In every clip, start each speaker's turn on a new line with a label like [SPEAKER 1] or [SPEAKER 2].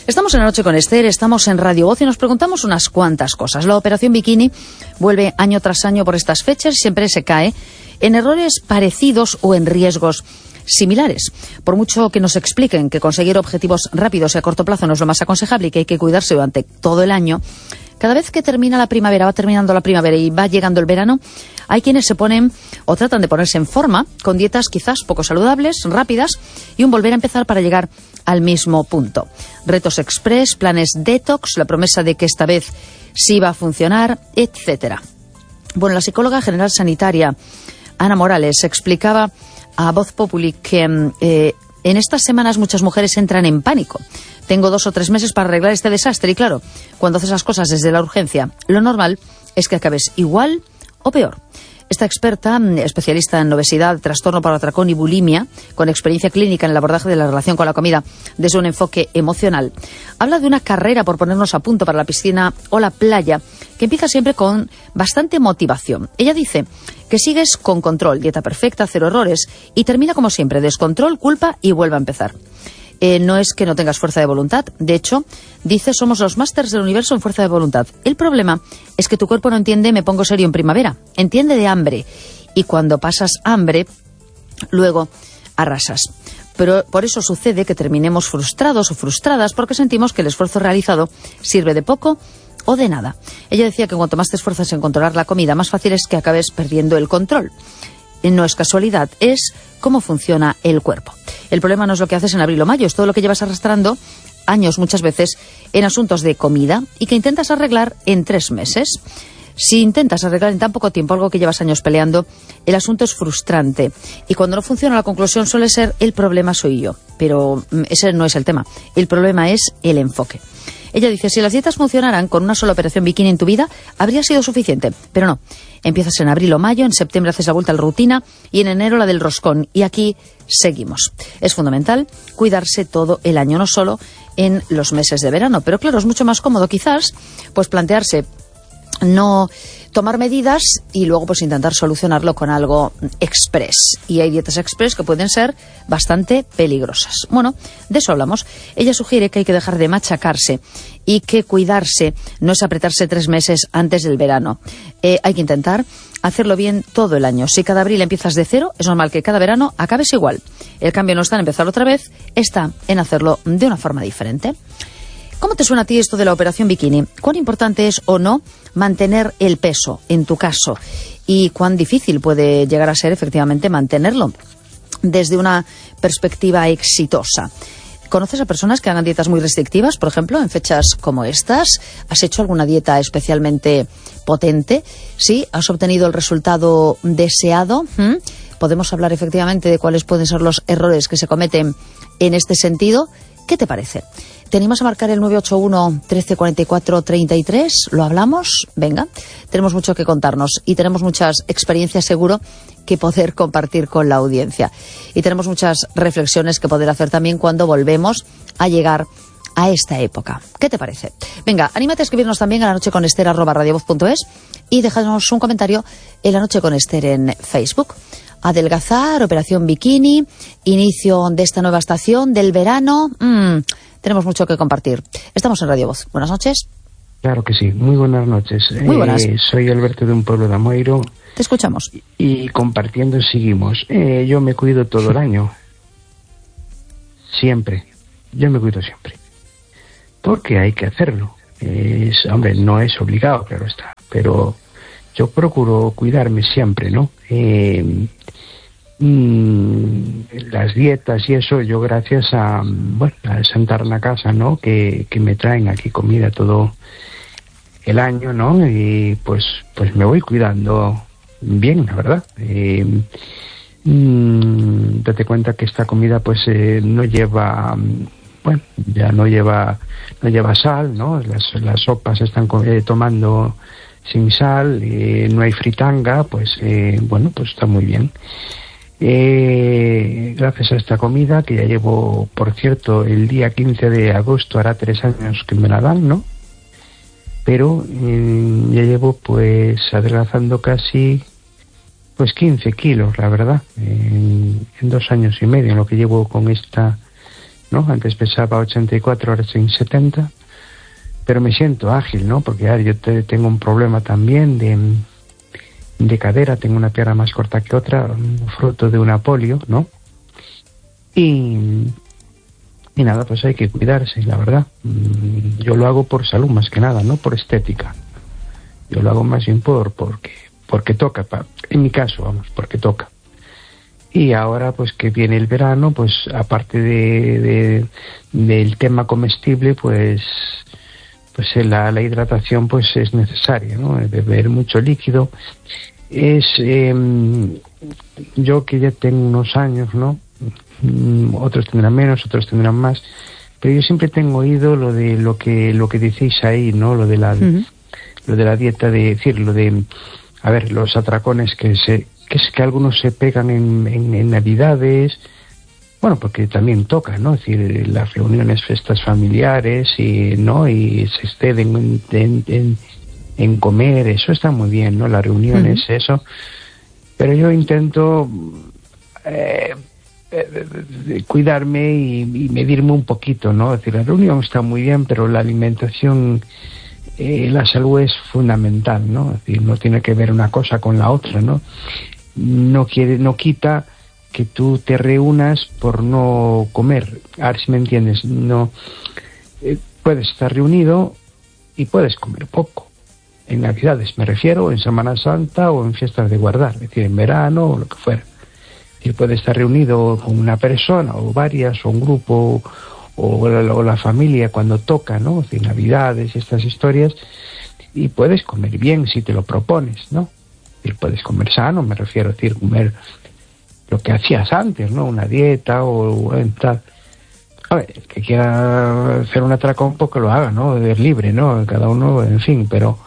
[SPEAKER 1] Estamos en La Noche con Esther, estamos en Radio Voz y nos preguntamos unas cuantas cosas. La operación bikini vuelve año tras año por estas fechas y siempre se cae en errores parecidos o en riesgos similares. Por mucho que nos expliquen que conseguir objetivos rápidos y a corto plazo no es lo más aconsejable y que hay que cuidarse durante todo el año, cada vez que termina la primavera, va terminando la primavera y va llegando el verano, hay quienes se ponen o tratan de ponerse en forma con dietas quizás poco saludables, rápidas y un volver a empezar para llegar al mismo punto. Retos express, planes detox, la promesa de que esta vez sí va a funcionar, etcétera. Bueno, la psicóloga general sanitaria Ana Morales explicaba a Voz Populi que en estas semanas muchas mujeres entran en pánico. Tengo 2 o 3 meses para arreglar este desastre y claro, cuando haces las cosas desde la urgencia, lo normal es que acabes igual o peor. Esta experta, especialista en obesidad, trastorno por atracón y bulimia, con experiencia clínica en el abordaje de la relación con la comida desde un enfoque emocional, habla de una carrera por ponernos a punto para la piscina o la playa, que empieza siempre con bastante motivación. Ella dice que sigues con control, dieta perfecta, 0 errores, y termina como siempre, descontrol, culpa y vuelve a empezar. No es que no tengas fuerza de voluntad. De hecho, dice, somos los másters del universo en fuerza de voluntad. El problema es que tu cuerpo no entiende, me pongo serio en primavera. Entiende de hambre. Y cuando pasas hambre, luego arrasas. Pero por eso sucede que terminemos frustrados o frustradas porque sentimos que el esfuerzo realizado sirve de poco o de nada. Ella decía que cuanto más te esfuerzas en controlar la comida, más fácil es que acabes perdiendo el control. No es casualidad, es cómo funciona el cuerpo. El problema no es lo que haces en abril o mayo, es todo lo que llevas arrastrando años muchas veces en asuntos de comida y que intentas arreglar en 3 meses. Si intentas arreglar en tan poco tiempo algo que llevas años peleando, el asunto es frustrante. Y cuando no funciona, la conclusión suele ser el problema soy yo. Pero ese no es el tema. El problema es el enfoque. Ella dice, si las dietas funcionaran con una sola operación bikini en tu vida, habría sido suficiente. Pero no. Empiezas en abril o mayo, en septiembre haces la vuelta a la rutina y en enero la del roscón. Y aquí seguimos. Es fundamental cuidarse todo el año, no solo en los meses de verano. Pero claro, es mucho más cómodo quizás pues plantearse no tomar medidas y luego pues intentar solucionarlo con algo express. Y hay dietas express que pueden ser bastante peligrosas. Bueno, de eso hablamos. Ella sugiere que hay que dejar de machacarse y que cuidarse no es apretarse 3 meses antes del verano. Hay que intentar hacerlo bien todo el año. Si cada abril empiezas de 0, es normal que cada verano acabes igual. El cambio no está en empezar otra vez, está en hacerlo de una forma diferente. ¿Cómo te suena a ti esto de la operación bikini? ¿Cuán importante es o no mantener el peso, en tu caso? ¿Y cuán difícil puede llegar a ser efectivamente mantenerlo desde una perspectiva exitosa? ¿Conoces a personas que hagan dietas muy restrictivas, por ejemplo, en fechas como estas? ¿Has hecho alguna dieta especialmente potente? ¿Sí? ¿Has obtenido el resultado deseado? ¿Podemos hablar efectivamente de cuáles pueden ser los errores que se cometen en este sentido? ¿Qué te parece? ¿Te animas a marcar el 981 13 44 33? ¿Lo hablamos? Venga, tenemos mucho que contarnos y tenemos muchas experiencias seguro que poder compartir con la audiencia. Y tenemos muchas reflexiones que poder hacer también cuando volvemos a llegar a esta época. ¿Qué te parece? Venga, anímate a escribirnos también a lanocheconester@radiovoz.es y déjanos un comentario en La Noche con Esther en Facebook. Adelgazar, operación bikini, inicio de esta nueva estación del verano. Tenemos mucho que compartir. Estamos en Radio Voz. Buenas noches.
[SPEAKER 2] Claro que sí. Muy buenas noches.
[SPEAKER 1] Muy buenas.
[SPEAKER 2] Soy Alberto de un pueblo de Amoiro.
[SPEAKER 1] Te escuchamos.
[SPEAKER 2] Y compartiendo seguimos. Yo me cuido todo el año. Siempre. Yo me cuido siempre. Porque hay que hacerlo. Hombre, no es obligado, claro está. Pero yo procuro cuidarme siempre, ¿no? Las dietas y eso, yo gracias a Santa Ana Casa, ¿no? Que me traen aquí comida todo el año, ¿no? Y pues me voy cuidando bien, la verdad. Date cuenta que esta comida pues no lleva, ya no lleva sal, ¿no? Las sopas se están tomando sin sal, no hay fritanga, pues está muy bien. Gracias a esta comida, que ya llevo, por cierto, el día 15 de agosto hará 3 años que me la dan, ¿no? Pero ya llevo pues adelgazando casi 15 kilos, la verdad, en 2 años y medio, en lo que llevo con esta ¿no? Antes pesaba 84, ahora estoy en 70, pero me siento ágil, ¿no? Porque yo tengo un problema también de cadera, tengo una pierna más corta que otra, fruto de una polio, ¿no? Y nada, pues hay que cuidarse, la verdad. Yo lo hago por salud más que nada, no por estética. Yo lo hago más bien porque toca, en mi caso, vamos, porque toca. Y ahora, pues que viene el verano, pues aparte del tema comestible, pues la hidratación pues es necesaria, ¿no? Beber mucho líquido. Yo que ya tengo unos años, ¿no? Otros tendrán menos, otros tendrán más, pero yo siempre tengo oído lo que decís ahí, ¿no? Lo de la dieta, de decir, a ver, los atracones que algunos se pegan en Navidades, bueno, porque también toca, ¿no? Es decir, las reuniones, fiestas familiares, ¿no? Y se exceden en comer, eso está muy bien, ¿no? Las reuniones, eso. Pero yo intento cuidarme y medirme un poquito, ¿no? Es decir, la reunión está muy bien, pero la alimentación, la salud es fundamental, ¿no? Es decir, no tiene que ver una cosa con la otra, ¿no? No quita que tú te reúnas por no comer. A ver si me entiendes. No, puedes estar reunido y puedes comer poco. En Navidades me refiero, en Semana Santa o en fiestas de guardar, es decir, en verano o lo que fuera. Es decir, puedes estar reunido con una persona o varias o un grupo o la familia cuando toca, ¿no? Es decir, Navidades y estas historias, y puedes comer bien si te lo propones, ¿no? Es decir, puedes comer sano, me refiero, es decir, comer lo que hacías antes, ¿no? Una dieta o tal. A ver, el que quiera hacer un atracón, pues que lo haga, ¿no? Es libre, ¿no? Cada uno, en fin, pero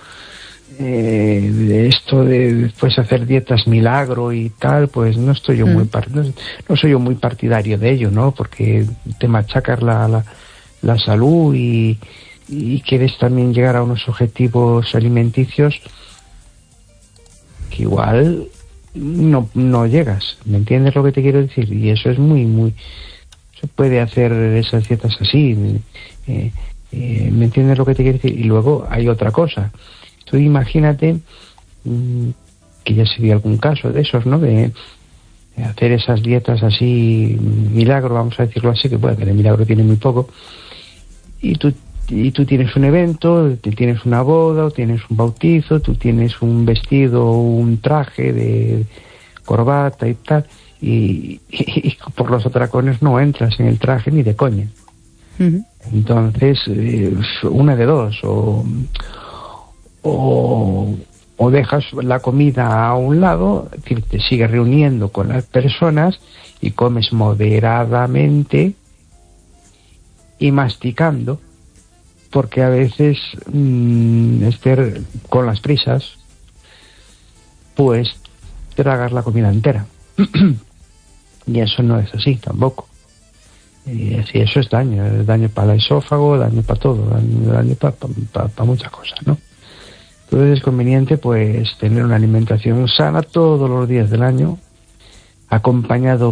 [SPEAKER 2] esto de después hacer dietas milagro y tal, pues no estoy yo no soy yo muy partidario de ello, ¿no? Porque te machacas la salud y quieres también llegar a unos objetivos alimenticios que igual no llegas. ¿Me entiendes lo que te quiero decir? Y eso es muy se puede hacer esas dietas así. ¿Me entiendes lo que te quiero decir? Y luego hay otra cosa. Tú imagínate que ya sería algún caso de esos, ¿no? De hacer esas dietas así, milagro, vamos a decirlo así, que puede que el milagro tiene muy poco, y tú tienes un evento, tienes una boda, o tienes un bautizo, tú tienes un vestido, un traje de corbata y tal, y por los atracones no entras en el traje ni de coña. Entonces, una de dos, o dejas la comida a un lado, es decir, te sigues reuniendo con las personas y comes moderadamente y masticando, porque a veces Esther, con las prisas, pues tragas la comida entera. Y eso no es así tampoco. Y así eso es daño para el esófago, daño para todo, daño para muchas cosas, ¿no? Entonces es conveniente pues tener una alimentación sana todos los días del año, acompañado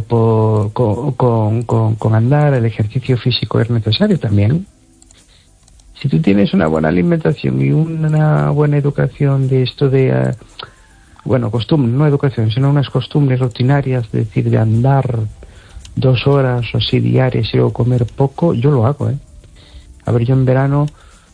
[SPEAKER 2] con andar. El ejercicio físico es necesario también. Si tú tienes una buena alimentación y una buena educación de esto de, costumbres, no educación, sino unas costumbres rutinarias, es decir, de andar 2 horas o así diarias y luego comer poco, yo lo hago, A ver, yo en verano,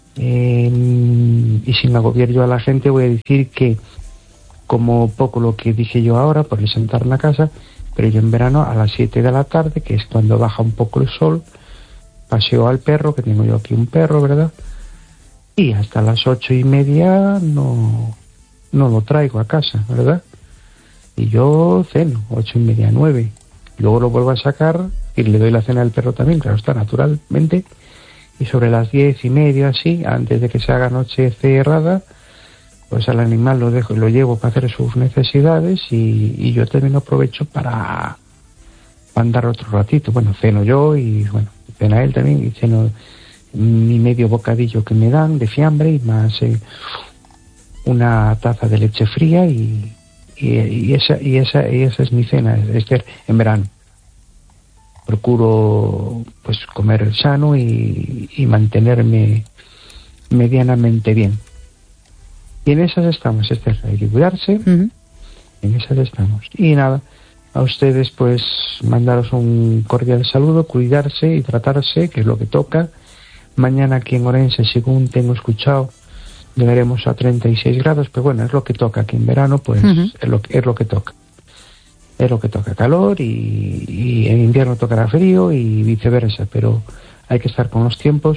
[SPEAKER 2] y sin agobiar yo a la gente, voy a decir que como poco lo que dije yo ahora, por sentar en la casa, pero yo en verano a las 7 de la tarde, que es cuando baja un poco el sol, paseo al perro, que tengo yo aquí un perro, ¿verdad? Y hasta las 8:30 no lo traigo a casa, ¿verdad? Y yo ceno, 8:30, 9. Luego lo vuelvo a sacar y le doy la cena al perro también, claro está, naturalmente. Y sobre las 10:30, así, antes de que se haga noche cerrada, pues al animal lo llevo para hacer sus necesidades y yo también aprovecho para andar otro ratito. Bueno, ceno yo y, cena él también, y ceno mi medio bocadillo que me dan de fiambre y más una taza de leche fría y esa es mi cena, Esther, en verano. procuro pues comer sano y mantenerme medianamente bien. Y en esas estamos, Esther, hay que cuidarse. En esas estamos. Y nada, a ustedes pues mandaros un cordial saludo, cuidarse y tratarse, que es lo que toca. Mañana aquí en Orense, según tengo escuchado, llegaremos a 36 grados, pero bueno, es lo que toca aquí en verano, pues es lo que toca. Es lo que toca, calor, y en invierno tocará frío y viceversa, pero hay que estar con los tiempos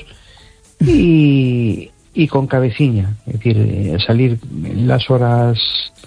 [SPEAKER 2] y con cabeciña, es decir, salir en las horas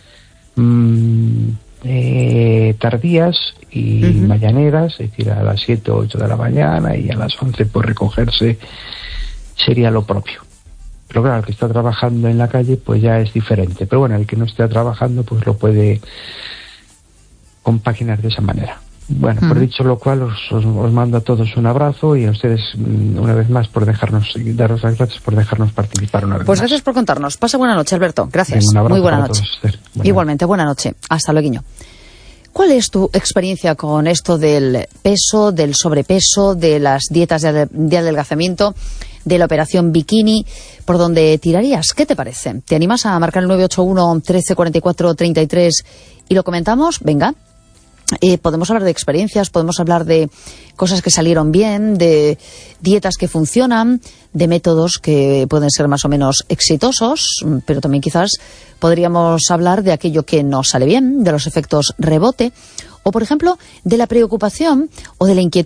[SPEAKER 2] tardías y mañaneras, es decir, a las 7 o 8 de la mañana, y a las 11 pues recogerse sería lo propio. Pero claro, el que está trabajando en la calle pues ya es diferente, pero bueno, el que no esté trabajando pues lo puede compaginar de esa manera. Bueno, por dicho lo cual, os mando a todos un abrazo, y a ustedes una vez más daros las gracias por dejarnos participar una vez
[SPEAKER 1] Pues
[SPEAKER 2] más.
[SPEAKER 1] gracias por contarnos. Pasa buena noche, Alberto. Gracias. Muy buena noche.
[SPEAKER 2] Todos,
[SPEAKER 1] Igualmente, buena noche. Hasta luego. ¿Cuál es tu experiencia con esto del peso, del sobrepeso, de las dietas de adelgazamiento, de la operación Bikini? ¿Por dónde tirarías? ¿Qué te parece? ¿Te animas a marcar el 981 13 44 33 y lo comentamos? Venga. Podemos hablar de experiencias, podemos hablar de cosas que salieron bien, de dietas que funcionan, de métodos que pueden ser más o menos exitosos, pero también quizás podríamos hablar de aquello que no sale bien, de los efectos rebote, o por ejemplo de la preocupación o de la inquietud